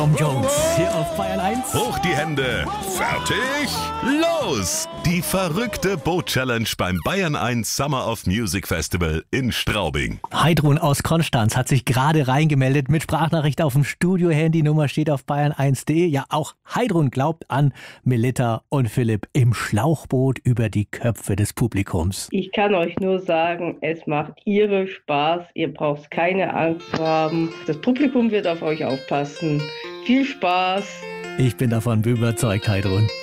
Tom Jones hier auf Bayern 1. Hoch die Hände, fertig, los! Die verrückte Boot-Challenge beim Bayern 1 Summer of Music Festival in Straubing. Heidrun aus Konstanz hat sich gerade reingemeldet mit Sprachnachricht auf dem Studio-Handynummer steht auf bayern1.de. Ja, auch Heidrun glaubt an Melitta und Philipp im Schlauchboot über die Köpfe des Publikums. Ich kann euch nur sagen, es macht irre Spaß. Ihr braucht keine Angst zu haben. Das Publikum wird auf euch aufpassen. Viel Spaß! Ich bin davon überzeugt, Heidrun.